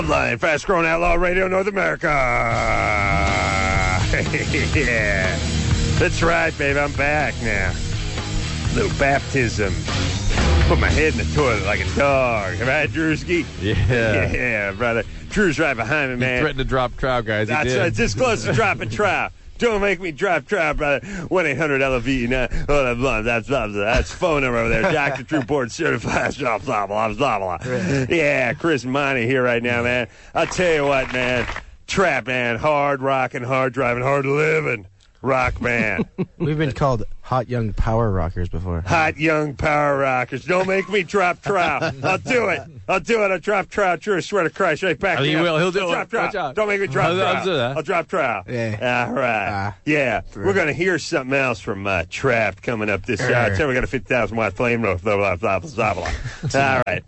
Loveline, fast-growing outlaw radio, North America. Yeah. That's right, baby. I'm back now. Little baptism. Put my head in the toilet like a dog. Right, Drewski? Yeah. Yeah, brother. Drew's right behind me, man. He threatened to drop trout, guys. He That's did. right. It's this close to dropping trout. Don't make me drop trout, brother. 1-800-LOVE. That's phone number over there. Dr. Drew Board certified. Blah, blah, blah, blah, blah. Yeah, Chris Monty here right now, man. I'll tell you what, man. Trap, man. Hard rocking, hard driving, hard living. Rock, man. We've been called hot young power rockers before. Hot young power rockers. Don't make me drop trout. I'll do it. I'll drop trout. Drew, I swear to Christ. Right back. He will. He'll do I'll it. drop trout. Watch out. Don't make me drop trout. I'll do that. I'll drop trout. Yeah. All right. Yeah. We're going to hear something else from Trapped coming up this hour. Tell me we got a 50,000 watt flame rope. Blah, blah, blah, blah, blah. All right.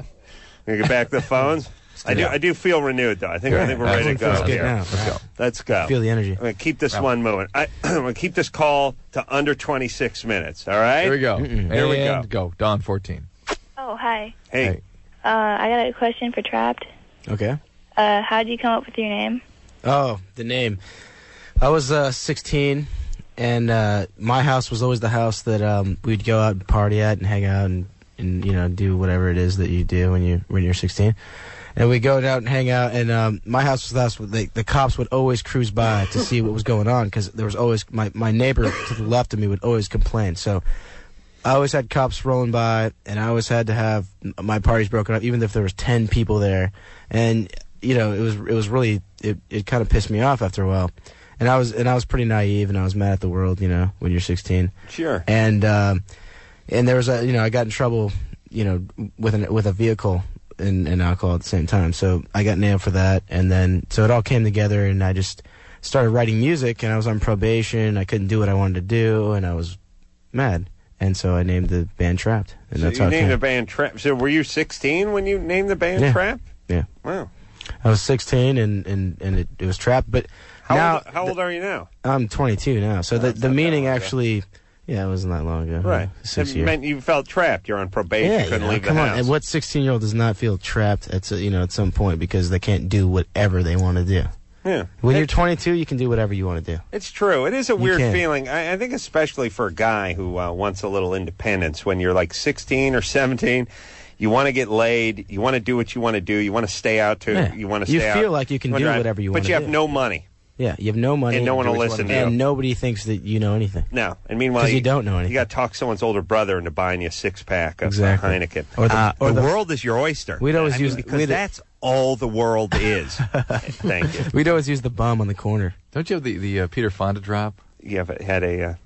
We get back to the phones. I do feel renewed, though. I think we're ready to go. Let's go. Feel the energy. I'm going to keep this one moving. I'm going to keep this call to under 26 minutes, all right? Here we go. Here we go. Go. Dawn 14. Oh, hi. Hey. I got a question for Trapped. Okay. How did you come up with your name? Oh, the name. I was 16, and my house was always the house that we'd go out and party at and hang out and do whatever it is that you do when you're 16. And we'd go out and hang out, and my house was the house where the cops would always cruise by to see what was going on, because there was always my neighbor to the left of me would always complain. So I always had cops rolling by, and I always had to have my parties broken up, even if there was 10 people there. And it was really it kind of pissed me off after a while. And I was pretty naive, and I was mad at the world, when you're 16. Sure. And there was I got in trouble, with a vehicle and alcohol at the same time. So I got nailed for that, and then so it all came together, and I just started writing music, and I was on probation. I couldn't do what I wanted to do, and I was mad. And so I named the band Trapped. And So that's you how it named came. the band Trapped. So were you 16 when you named the band Yeah. Trapped? Yeah. Wow. I was 16, and it was Trapped. But now How old are you now? I'm 22 now. So it's the not meaning that long ago. actually, it wasn't that long ago. Right. 6 It years. meant you felt trapped. You're on probation. Yeah, You couldn't leave come the on. house. And what 16-year-old does not feel trapped at some point because they can't do whatever they want to do? Yeah. When you're 22, you can do whatever you want to do. It's true. It is a weird can. feeling. I think especially for a guy who wants a little independence. When you're like 16 or 17, you want to get laid. You want to do what you want to do. You want to stay out to. Yeah. You want to You stay out. feel like you can wanna do drive, whatever you but wanna you have do. no money. Yeah, you have no money. And no one will do what you listen wanna to do. you. And nobody thinks that you know anything. No. And meanwhile, 'Cause you don't know anything. You got to talk someone's older brother into buying you a 6-pack of Exactly. Heineken. Or the the- world is your oyster. We'd always use- because we'd- that's all the world is. Thank you. We'd always use the bum on the corner. Don't you have the Peter Fonda drop? You ever had a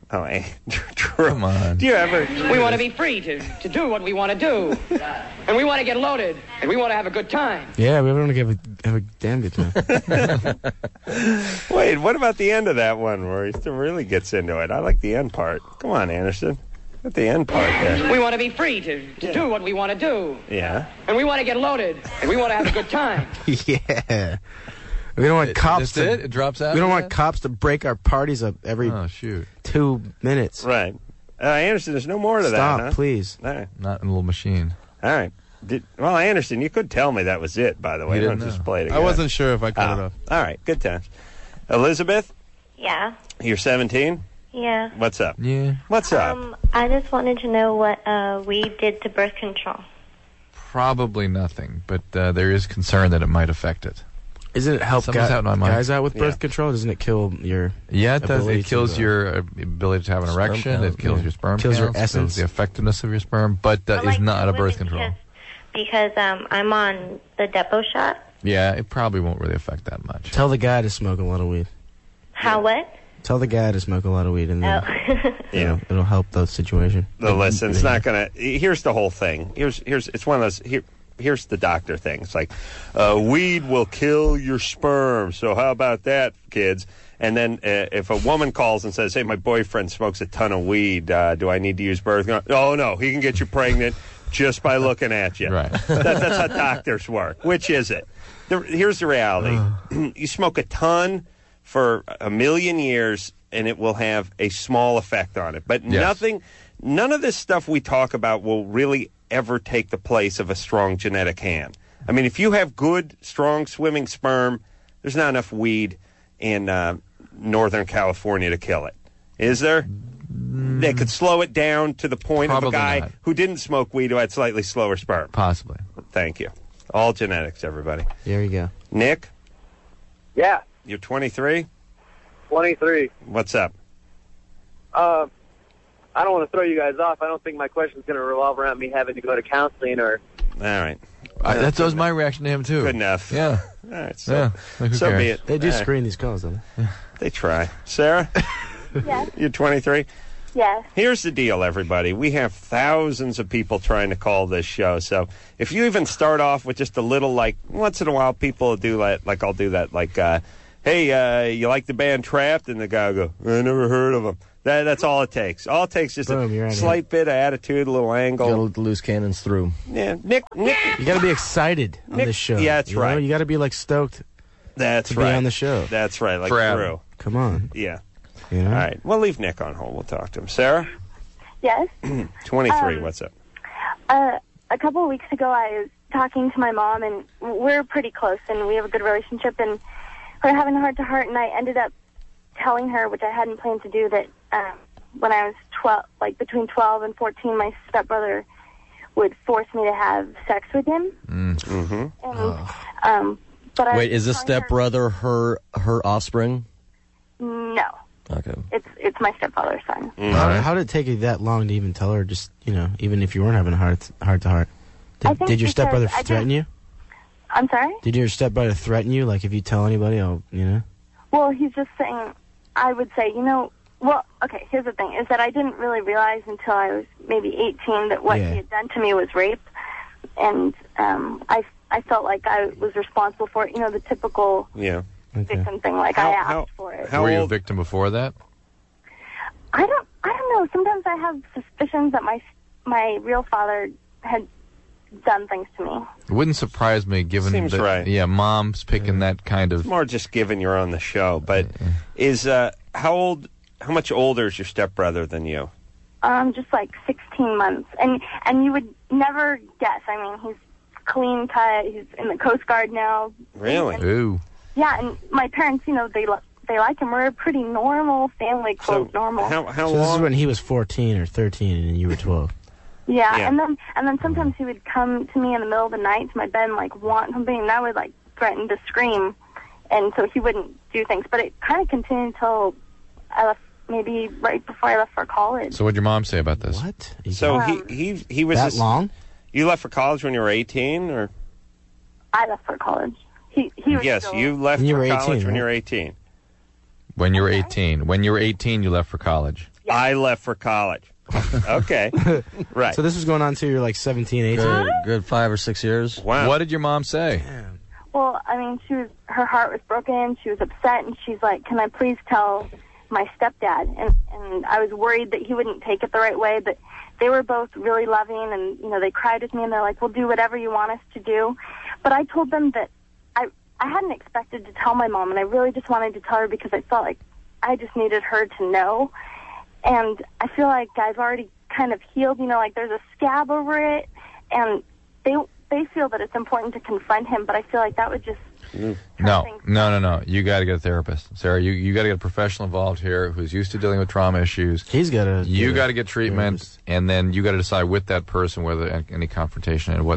Come on. Do you ever? We want to be free to do what we want to do. And we want to get loaded. And we want to have a good time. Yeah, we want to have a damn good time. Wait, what about the end of that one where he still really gets into it? I like the end part. Come on, Anderson. At the end part there. We want to be free to do what we want to do. Yeah. And we want to get loaded. And we want to have a good time. Yeah. We don't want cops That's to. it? It drops out? We don't of want that? cops to break our parties up every Oh, shoot. 2 minutes. Right. Anderson, there's no more to Stop, that, huh? please. All right. Not in a little machine. All right. Well, Anderson, you could tell me that was it, by the way. You Don't didn't just know. play it again. I wasn't sure if I cut it off. All right. Good times. Elizabeth, Yeah. you're 17? Yeah. What's up? Yeah. What's up? I just wanted to know what weed did to birth control. Probably nothing, but there is concern that it might affect it. Isn't it help Something's out in my mind. guys out with birth Yeah. control? Doesn't it kill your... Yeah, it does. ability It kills to, your ability to have an sperm erection. count, It kills yeah. your sperm Kills your counts, essence. kills the effectiveness of your sperm, but I is like not to a birth women control. Because I'm on the depot shot. Yeah, it probably won't really affect that much. Tell the guy to smoke a lot of weed. How what? Tell the guy to smoke a lot of weed, and then Yeah. it'll help the situation. No, listen, it's not going to... Here's the whole thing. It's one of those... Here's the doctor thing. It's like, weed will kill your sperm. So how about that, kids? And then if a woman calls and says, hey, my boyfriend smokes a ton of weed, do I need to use birth control? Oh, no, he can get you pregnant just by looking at you. Right. That's how doctors work. Which is it? Here's the reality. You smoke a ton for 1,000,000 years, and it will have a small effect on it. But Yes. none of this stuff we talk about will really ever take the place of a strong genetic hand. I mean, if you have good, strong swimming sperm, there's not enough weed in Northern California to kill it. Is there? They could slow it down to the point of a Probably guy not. who didn't smoke weed who had slightly slower sperm. Possibly. Thank you. All genetics, everybody. There you go. Nick, Yeah, you're 23? 23. What's up? I don't want to throw you guys off. I don't think my question's going to revolve around me having to go to counseling or... All right. That was my reaction to him, too. Good enough. Yeah. All right. So, Yeah. Like, who so be cares? it. They do All right. screen these calls, don't they? They try. Sarah, Yes. you're 23? Yes. Here's the deal, everybody. We have thousands of people trying to call this show. So if you even start off with just a little, like, once in a while people do like I'll do that, like, hey, you like the band Trapped? And the guy will go, I never heard of them. That's all it takes. All it takes is Boom, you're a out of slight bit of attitude, a little angle. Gotta let the loose cannons through. Yeah, Nick. You got to be excited on Nick- this show. yeah, that's you know? right. You got to be like stoked That's to right. be on the show. That's right, like For Adam. Drew. Come on. Yeah. You know? All right. We'll leave Nick on hold. We'll talk to him. Sarah, Yes. 23. What's up? A couple of weeks ago, I was talking to my mom, and we're pretty close, and we have a good relationship, and we're having a heart-to-heart, and I ended up telling her, which I hadn't planned to do, that when I was 12, like between 12 and 14, my stepbrother would force me to have sex with him. Mm-hmm. And, but I Wait, was is this telling her- stepbrother her offspring? No, Okay. it's my stepfather's son. How did it take you that long to even tell her, just, you know, even if you weren't having a heart-to-heart? I think Did your because stepbrother I threaten you? I'm sorry? Did your stepbrother threaten you? Like, if you tell anybody, I'll, you know? Well, he's just saying, I would say, well, okay, here's the thing, is that I didn't really realize until I was maybe 18 that what Yeah. he had done to me was rape. And I felt like I was responsible for it, the typical Yeah. Okay. victim thing, like I asked for it. How Were you a old? victim before that? I don't know. Sometimes I have suspicions that my real father had done things to me. It wouldn't surprise me, given Seems that, right. yeah, mom's picking that kind of. More just given you're on the show, but is how much older is your stepbrother than you? Just like 16 months, and you would never guess. I mean, he's clean cut. He's in the Coast Guard now. Really? Ooh. Yeah, and my parents, they like him. We're a pretty normal family, quote normal. How So this is long? when he was 14 or 13 and you were 12. Yeah, Yeah. and then sometimes he would come to me in the middle of the night to my bed and like want something, and I would like threaten to scream, and so he wouldn't do things. But it kind of continued until I left, maybe right before I left for college. So what'd your mom say about this? What? So Um, he was that this- long? You left for college when you were 18, or I left for college. He was yes, still, you left When you for were 18, college when right? you were 18. When you were 18. When you were 18, you left for college. I left for college. Okay, right. So this was going on till you're like 17, 18? Good 5 or 6 years. Wow. What did your mom say? Well, I mean, her heart was broken. She was upset, and she's like, "Can I please tell my stepdad?" And I was worried that he wouldn't take it the right way, but they were both really loving, and they cried with me, and they're like, "We'll do whatever you want us to do." But I told them that I hadn't expected to tell my mom, and I really just wanted to tell her because I felt like I just needed her to know. And I feel like I've already kind of healed, like there's a scab over it, and they feel that it's important to confront him, but I feel like that would just No. You got to get a therapist, Sarah. You got to get a professional involved here who's used to dealing with trauma issues. He's got to. You got to get treatment, therapist. and then you got to decide with that person whether any confrontation and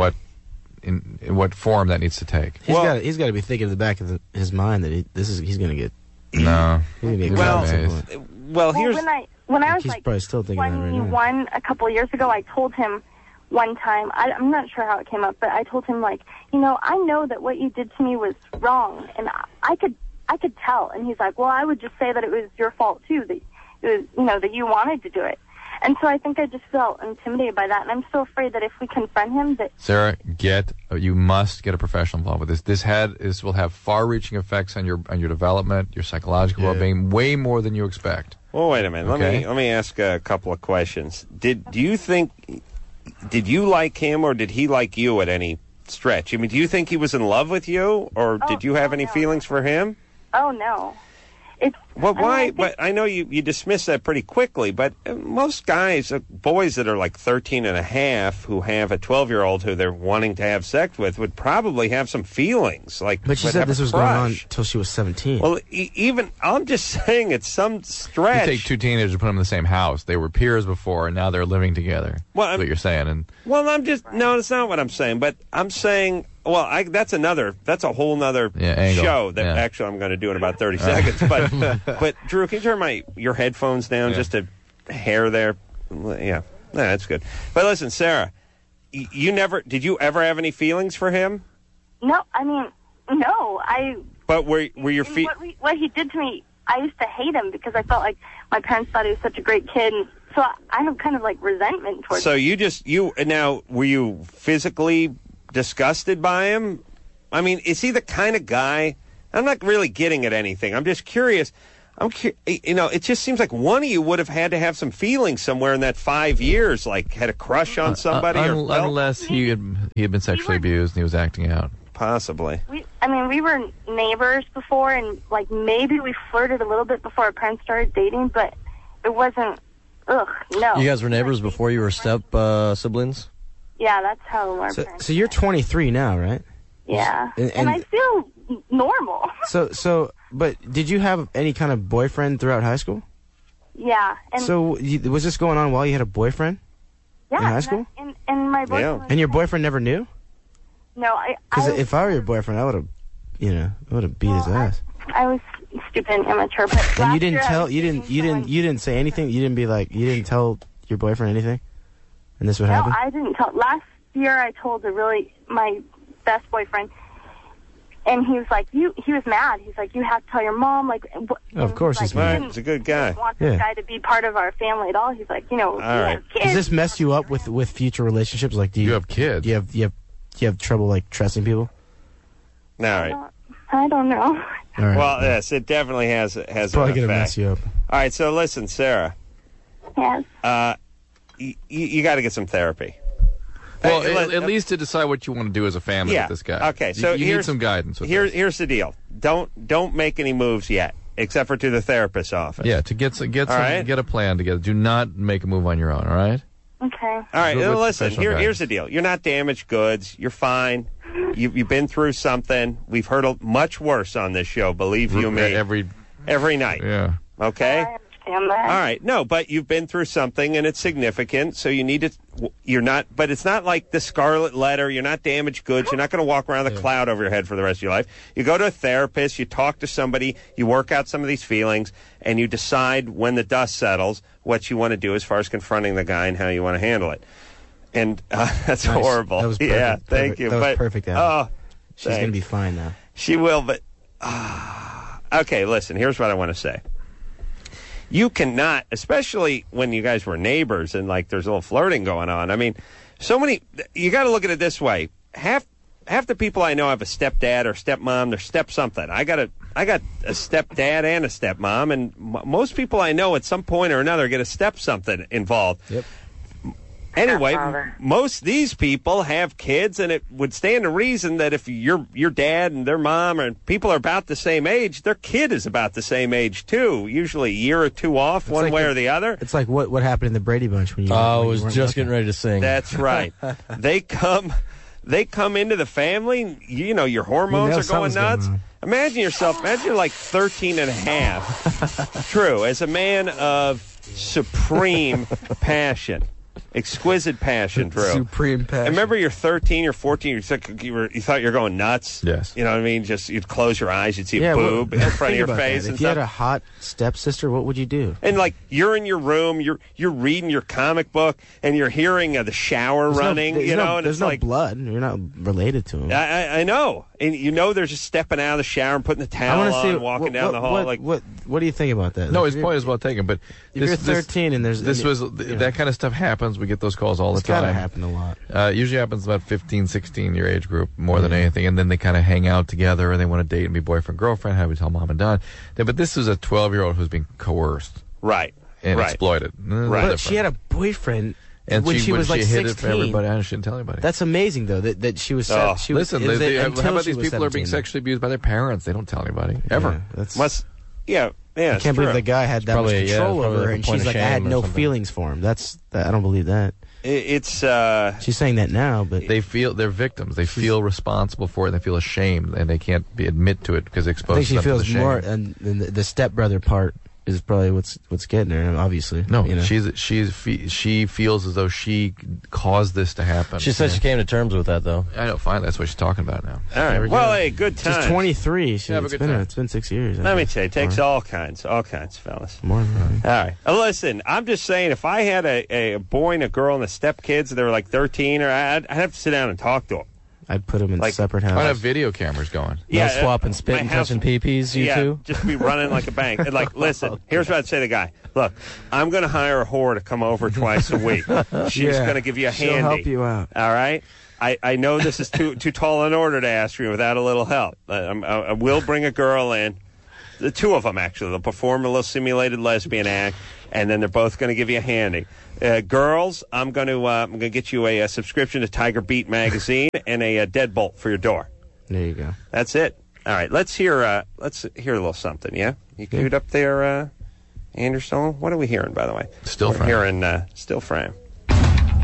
in what form that needs to take. He's got to be thinking in the back of his mind that he's going to get. No. He's going to get Well, caught at some point. Well, Well, here's when I was He's like probably still thinking that right now. 21 a couple of years ago, I told him one time, I'm not sure how it came up, but I told him like, I know that what you did to me was wrong, and I could tell. And he's like, well, I would just say that it was your fault too, that it was, that you wanted to do it. And so I think I just felt intimidated by that, and I'm so afraid that if we confront him, that Sarah, you must get a professional involved with this. This will have far-reaching effects on your development, your psychological well-being, way more than you expect. Well, wait a minute. Okay. Let me ask a couple of questions. Did you like him, or did he like you at any stretch? I mean, do you think he was in love with you, or did you have any no. feelings for him? oh no, It's Well, I mean, why? I think- But I know you dismiss that pretty quickly, but most guys, boys that are like 13 and a half who have a 12-year-old who they're wanting to have sex with would probably have some feelings. But she would said have this a was going on crush. till she was 17. Well, even, I'm just saying it's some You stretch. take two teenagers and put them in the same house. They were peers before, and now they're living together. Well, That's what you're saying. And Well, no, that's not what I'm saying. But I'm saying, that's a whole nother angle. show that Yeah. actually I'm going to do in about 30 seconds. But Drew, can you turn your headphones down just a hair there? Yeah, that's good. But listen, Sarah, did you ever have any feelings for him? No, I mean, no. But were your feet? What he did to me, I used to hate him because I felt like my parents thought he was such a great kid, and so I have kind of like resentment towards So him. now were you physically disgusted by him? I mean, is he the kind of guy? I'm not really getting at anything. I'm just curious. It just seems like one of you would have had to have some feelings somewhere in that 5 years, like had a crush on somebody, unless he had been sexually abused and he was acting out. Possibly. We were neighbors before, and like maybe we flirted a little bit before our parents started dating, but it wasn't. Ugh, no. You guys were neighbors before you were step siblings? Yeah, that's how our parents. So you're 23 now, right? Yeah, And- and I feel normal. But did you have any kind of boyfriend throughout high school? Yeah, and Was this going on while you had a boyfriend yeah, in high school? And my boyfriend. And your boyfriend never knew? No, Because if I were your boyfriend, I would have, beat his ass. I was stupid and immature. But And you last didn't year I tell, was you dating didn't say anything. You didn't tell your boyfriend anything, and this would someone- happen. No, I didn't tell. Last year I told my best boyfriend, and he was like, he was mad. He's like, you have to tell your mom. Like, Of course he's Right, mad. he's a good guy. Didn't want this guy to be part of our family at all. He's like, we right. have kids. Does this mess you up with future relationships? Like, do you have kids? Do you have trouble like trusting people? All right. I don't know. All right. Well, yes, it definitely has it's an probably effect. gonna mess you up. All right, so listen, Sarah, Yes. you got to get some therapy. Well, Hey, at least to decide what you want to do as a family with this guy. Okay, so you need some guidance with this. here's the deal. Don't make any moves yet, except for to the therapist's office. Yeah, to get a plan together. Do not make a move on your own. All right. Okay. All right. Do it with Listen. professional Here's guidance. the deal. You're not damaged goods. You're fine. You've been through something. We've heard much worse on this show. Believe you me. Every night. Yeah. Okay. I understand that. All right. No, but you've been through something and it's significant, so you need to. But it's not like the scarlet letter. You're not damaged goods. You're not going to walk around with a cloud over your head for the rest of your life. You go to a therapist, you talk to somebody, you work out some of these feelings, and you decide when the dust settles what you want to do as far as confronting the guy and how you want to handle it. And that's Nice. horrible. That was perfect. Yeah, thank Perfect. you. That was but, perfect, Adam. Oh, She's gonna thanks. be fine now. She will, but okay. Listen, here's what I want to say. You cannot, especially when you guys were neighbors and like there's a little flirting going on. I mean, so many. You got to look at it this way. Half the people I know have a stepdad or stepmom. They're step something. I got a stepdad and a stepmom, and most people I know at some point or another get a step something involved. Yep. Anyway, most these people have kids, and it would stand to reason that if your dad and their mom and people are about the same age, their kid is about the same age too. Usually a year or two off, one like way or the other. It's like what happened in the Brady Bunch when you. I when you was weren't just looking. getting ready to sing. That's right. They come into the family. Your hormones know are going something's going nuts. on. Imagine you're like 13 and a half. True, as a man of supreme passion. Exquisite passion, Drew. Supreme passion. I remember you're 13, you're 14, you thought you were going nuts. Yes. You know what I mean? Just you'd close your eyes, you'd see Yeah, a boob in front of think your about face that. and If you had stuff. a hot stepsister, what would you do? And like you're in your room, you're reading your comic book, and you're hearing the shower running. There's and there's it's no like blood. You're not related to him. I know, and they're just stepping out of the shower and putting the towel wanna on, walking down the hall. What do you think about that? No, Like, his point is well taken, but if you're 13 and there's that kind of stuff happens. We get those calls all the it's gotta time. happen a lot. Usually happens about 15, 16 your age group more than anything, and then they kind of hang out together and they want to date and be boyfriend girlfriend. How we tell mom and dad. But this is a 12-year-old who's being coerced right and right. exploited. But she had a boyfriend and when she was like hid 16. it for everybody. I shouldn't tell anybody. That's amazing though that she was. Oh. She was, Listen, is it how until about she these was people are being 17? sexually abused by their parents? They don't tell anybody ever. Yeah, that's Must Yeah. I can't believe the guy had that much probably, control probably over her, like a and point she's of like, I had shame or no something. feelings for him. I don't believe that. It's She's saying that now, but They're victims. They feel responsible for it. They feel ashamed, and they can't admit to it because it I exposes think she them to the feels shame. more, and the stepbrother part is probably what's getting her. Obviously, No, you know? she feels as though she caused this to happen. She said she came to terms with that, though. I know, fine. That's what she's talking about now. all right. Well, hey, good time. She's 23. Have a good time. It's been 6 years. Let me tell you, it takes all kinds, fellas. More. All right. Listen, I'm just saying, if I had a boy and a girl and the stepkids, they were like 13, or I'd have to sit down and talk to them. I'd put them in Like- separate I have houses. video cameras going. No swap and spit my and house- touching pee-pees, you two? just be running like a bank. And like, listen, here's what I'd say to the guy. Look, I'm going to hire a whore to come over twice a week. She's going to give you a She'll handy. help you out. All right? I know this is too tall an order to ask you without a little help. I will bring a girl in. The two of them, actually. They'll perform a little simulated lesbian act, and then they're both going to give you a handy. Girls, I'm going to get you a subscription to Tiger Beat magazine and a deadbolt for your door. There you go. That's it. All right, let's hear a little something. Yeah, you queued up there, Anderson. What are we hearing, by the way? Still We're Frame. hearing Still Frame.